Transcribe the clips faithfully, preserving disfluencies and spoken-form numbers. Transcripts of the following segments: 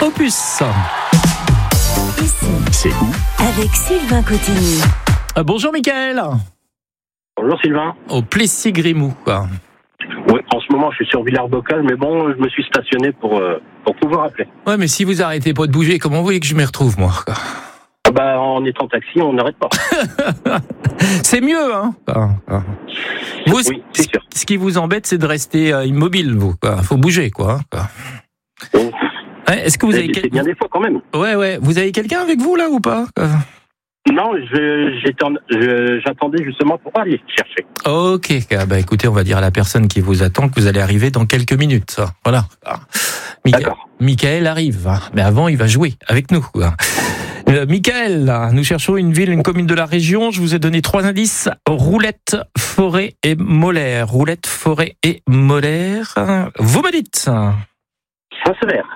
Opus. Ici, C'est où? avec Sylvain Cotigny. Euh, bonjour Mickaël. Bonjour Sylvain. Au Plessis-Grimou. Quoi. Oui, en ce moment je suis sur Villars-Bocage, mais bon, je me suis stationné pour, euh, pour pouvoir appeler. Ouais, mais si vous arrêtez pas de bouger, comment vous voulez que je m'y retrouve, moi? Quoi. Ah bah, en étant taxi, on n'arrête pas. C'est mieux, hein? Ah, ah. Vous, Oui, c'est sûr. Ce qui vous embête, c'est de rester euh, immobile, vous. Quoi. Faut bouger, quoi. quoi. Bon, Ouais, est-ce que vous c'est avez quel... c'est bien des fois quand même. Ouais, ouais. Vous avez quelqu'un avec vous là ou pas? Quoi. Non, je, j'étais en- je- j'attendais justement pour aller chercher. Ok. Ah, bah écoutez, on va dire à la personne qui vous attend que vous allez arriver dans quelques minutes. Voilà. Ah. Mica- D'accord. Mickaël arrive, hein. Mais avant, il va jouer avec nous. Quoi. Euh, Mickaël, là, nous cherchons une ville, une commune de la région. Je vous ai donné trois indices. Roulette, Forêt et Molaire. Roulette, Forêt et Molaire. Vous me dites. Saint-Sever.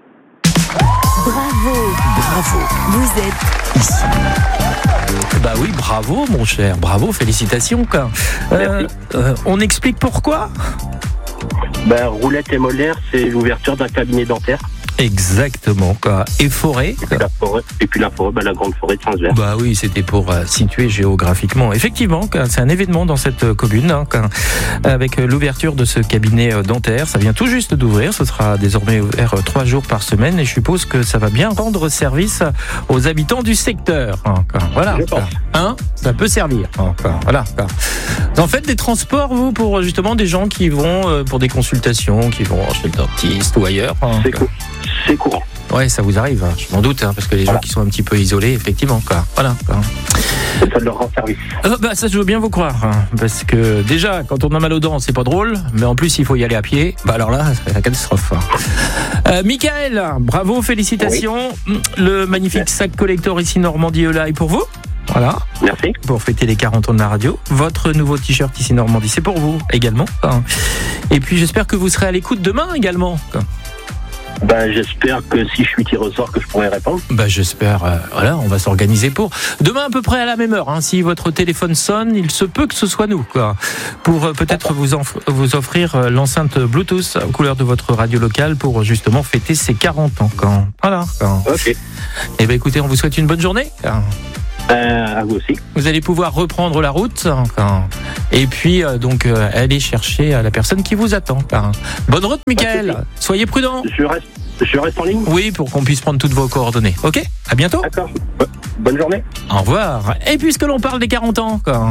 Bravo, Bravo. vous êtes Ici. Bah oui, bravo mon cher, bravo, félicitations. Quoi. Euh, Merci. euh, on explique pourquoi? Ben, Roulette et Molaire, c'est l'ouverture d'un cabinet dentaire. Exactement. Quoi. Et Forêt. Et puis la forêt, et puis la, forêt ben, la grande forêt de Saint-Sever. Bah oui, c'était pour euh, situer géographiquement. Effectivement, quoi, c'est un événement dans cette euh, commune, hein, quoi, avec euh, l'ouverture de ce cabinet euh, dentaire. Ça vient tout juste d'ouvrir. Ce sera désormais ouvert euh, trois jours par semaine, et je suppose que ça va bien rendre service aux habitants du secteur. Hein, quoi. Voilà. Je pense. Quoi. Hein, ça peut servir. Hein, quoi. Voilà. Quoi. Vous en faites des transports, vous, pour justement des gens qui vont euh, pour des consultations, qui vont chez le dentiste ou ailleurs. Hein, C'est quoi. cool. C'est courant. Ouais, ça vous arrive, hein, je m'en doute, hein, parce que les Voilà. gens qui sont un petit peu isolés, effectivement, quoi. Voilà. Quoi. Ça leur rend service. Euh, bah, ça, je veux bien vous croire, hein, parce que déjà, quand on a mal aux dents, c'est pas drôle, mais en plus, il faut y aller à pied. Bah alors là, c'est la catastrophe. Hein. Euh, Mickaël, bravo, félicitations. Le magnifique sac collector ici Normandie Eula est pour vous. Voilà, Merci. pour fêter les quarante ans de la radio. Votre nouveau t-shirt ici Normandie, c'est pour vous également. Hein. Et puis, j'espère que vous serez à l'écoute demain également. Quoi. Ben, j'espère que si je suis tiré au sort, que je pourrai répondre. Bah j'espère, euh, voilà, on va s'organiser pour demain à peu près à la même heure. Hein, si votre téléphone sonne, il se peut que ce soit nous, quoi, pour euh, peut-être vous, enf- vous offrir euh, l'enceinte Bluetooth aux couleurs de votre radio locale pour euh, justement fêter ses quarante ans. Quoi. Voilà. Quoi. Ok. Et ben écoutez, on vous souhaite une bonne journée. Quoi. Euh, à vous aussi. Vous allez pouvoir reprendre la route, quoi. Et puis euh, donc euh, aller chercher euh, la personne qui vous attend. Quoi. Bonne route, Mickaël. Soyez prudent. Je reste, je reste en ligne. Oui, pour qu'on puisse prendre toutes vos coordonnées. Ok. À bientôt. D'accord. Bo- Bonne journée. Au revoir. Et puisque l'on parle des quarante ans, quoi.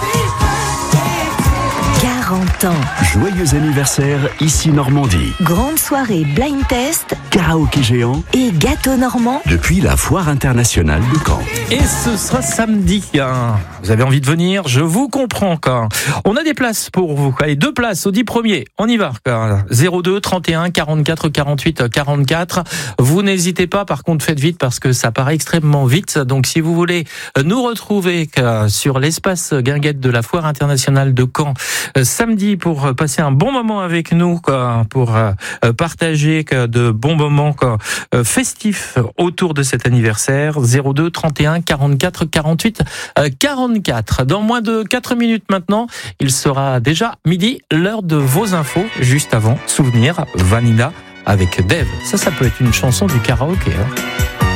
quarante ans. Joyeux anniversaire, ici Normandie. Grande soirée blind test Karaoké géant et gâteau normand. depuis la Foire internationale de Caen. Et ce sera samedi. Hein. Vous avez envie de venir? Je vous comprends. Quoi. On a des places pour vous. Allez, deux places aux dix premiers. On y va. Quoi. zéro deux trente et un quarante-quatre quarante-huit quarante-quatre. Vous n'hésitez pas. Par contre, faites vite parce que ça paraît extrêmement vite. Donc, si vous voulez nous retrouver quoi, sur l'espace Guinguette de la Foire internationale de Caen euh, samedi pour passer un bon moment avec nous, quoi, pour euh, partager quoi, de bons moments quoi, euh, festifs autour de cet anniversaire. zéro deux trente et un quarante-quatre quarante-huit quarante-quatre. Dans moins de quatre minutes maintenant, il sera déjà midi, l'heure de vos infos. Juste avant, souvenir, Vanilla avec Dave. Ça, ça peut être une chanson du karaoké. Hein.